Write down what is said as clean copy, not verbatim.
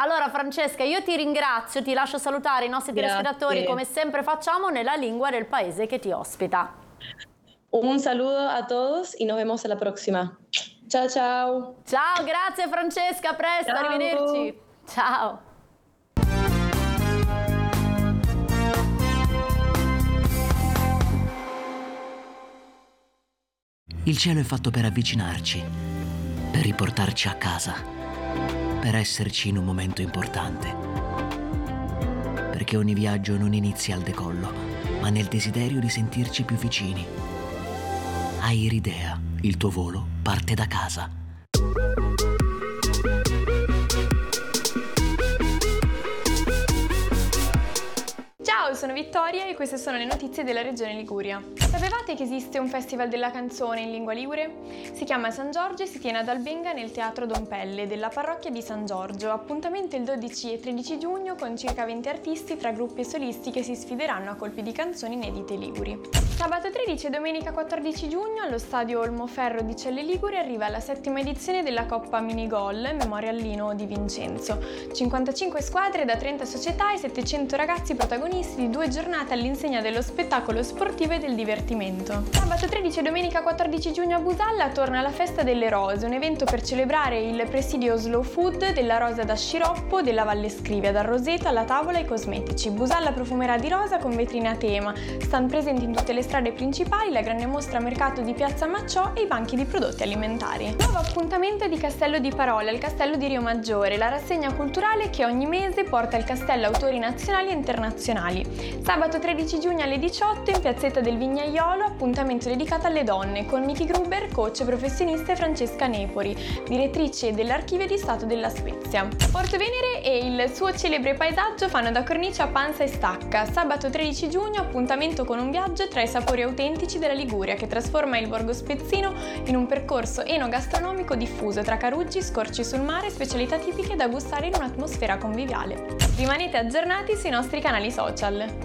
Allora Francesca, io ti ringrazio, ti lascio salutare i nostri telespettatori come sempre facciamo nella lingua del paese che ti ospita. Un saludo a todos y nos vemos alla prossima. Ciao ciao. Ciao, grazie Francesca, a presto, Ciao. Arrivederci. Ciao. Il cielo è fatto per avvicinarci, per riportarci a casa, per esserci in un momento importante. Perché ogni viaggio non inizia al decollo, ma nel desiderio di sentirci più vicini. Airidea, il tuo volo parte da casa. Ciao, sono Vittoria e queste sono le notizie della regione Liguria. Sapevate che esiste un festival della canzone in lingua ligure? Si chiama San Giorgio e si tiene ad Albenga nel Teatro Don Pelle della parrocchia di San Giorgio. Appuntamento il 12 e 13 giugno con circa 20 artisti tra gruppi e solisti che si sfideranno a colpi di canzoni inedite liguri. Sabato 13 e domenica 14 giugno allo stadio Olmoferro di Celle Ligure arriva la 7ª edizione della Coppa Minigol Memoriallino di Vincenzo. 55 squadre da 30 società e 700 ragazzi protagonisti di 2 giornate all'insegna dello spettacolo sportivo e del divertimento. Sabato 13 e domenica 14 giugno a Busalla torna la Festa delle Rose, un evento per celebrare il presidio Slow Food della rosa da sciroppo della Valle Scrivia, dal roseto alla tavola ai cosmetici. Busalla profumerà di rosa con vetrine a tema, stand presenti in tutte le strade principali, la grande mostra mercato di Piazza Macciò e i banchi di prodotti alimentari. Nuovo appuntamento di Castello di Parola al Castello di Rio Maggiore, la rassegna culturale che ogni mese porta al castello autori nazionali e internazionali. Sabato 13 giugno alle 18 in piazzetta del Vignaiolo, appuntamento dedicato alle donne con Miki Gruber, coach professionista, e Francesca Nepori, direttrice dell'Archivio di Stato della Spezia. Porto Venere e il suo celebre paesaggio fanno da cornice a Panza e Stacca. Sabato 13 giugno appuntamento con un viaggio tra i sapori autentici della Liguria che trasforma il borgo spezzino in un percorso enogastronomico diffuso tra caruggi, scorci sul mare, specialità tipiche da gustare in un'atmosfera conviviale. Rimanete aggiornati sui nostri canali social.